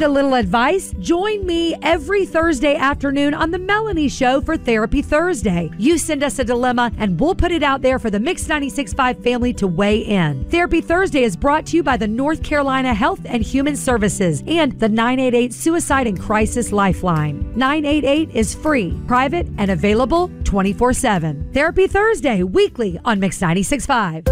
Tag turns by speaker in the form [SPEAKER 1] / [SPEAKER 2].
[SPEAKER 1] Need a little advice? Join me every Thursday afternoon on The Melanie Show for Therapy Thursday. You send us a dilemma and we'll put it out there for the Mix 96.5 family to weigh in. Therapy Thursday is brought to you by the North Carolina Health and Human Services and the 988 Suicide and Crisis Lifeline. 988 is free, private, and available 24/7. Therapy Thursday, weekly on Mix 96.5.